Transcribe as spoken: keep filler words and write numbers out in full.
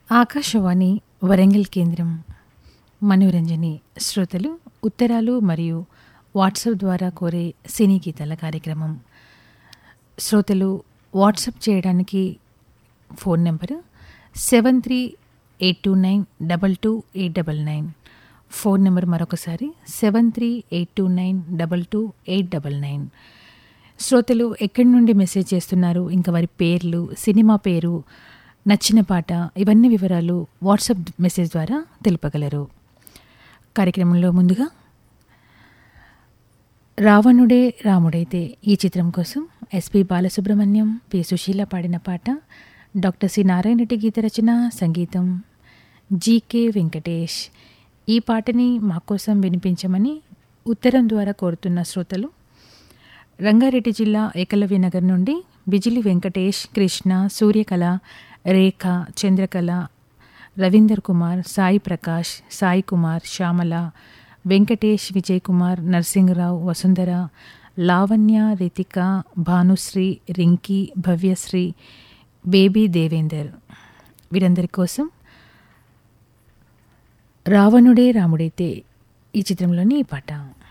ఆకాశవాణి వరంగల్ కేంద్రం మనోరంజని శ్రోతలు ఉత్తరాలు మరియు వాట్సాప్ ద్వారా కోరే సినీ గీతాల కార్యక్రమం. శ్రోతలు వాట్సాప్ చేయడానికి phone number seven three eight two nine double two eight double nine. Phone number మరొకసారి seven three eight two nine double two eight double nine. శ్రోతలు ఎక్కడి నుండి మెసేజ్ చేస్తున్నారు, ఇంకా వారి పేర్లు, సినిమా పేరు, నచ్చిన పాట, ఇవన్నీ వివరాలు వాట్సాప్ మెసేజ్ ద్వారా తెలుపగలరు. కార్యక్రమంలో ముందుగా రావణుడే రాముడైతే ఈ చిత్రం కోసం ఎస్పి బాలసుబ్రహ్మణ్యం, పి సుశీల పాడిన పాట. డాక్టర్ సి నారాయణరెడ్డి గీత రచన, సంగీతం జీకే వెంకటేష్. ఈ పాటని మా కోసం వినిపించమని ఉత్తరం ద్వారా కోరుతున్న శ్రోతలు రంగారెడ్డి జిల్లా ఏకలవ్య నగర్ నుండి బిజిలి వెంకటేష్, కృష్ణ, సూర్యకళ, రేఖ, చంద్రకళ, రవీందర్ కుమార్, సాయి ప్రకాష్, సాయి కుమార్, శ్యామల, వెంకటేష్, విజయ్ కుమార్, నర్సింగరావు, వసుంధర, లావణ్య, రితిక, భానుశ్రీ, రింకీ, భవ్యశ్రీ, బేబీ దేవేందర్, వీరందరి కోసం రావణుడే రాముడైతే ఈ చిత్రంలోని ఈ పాట.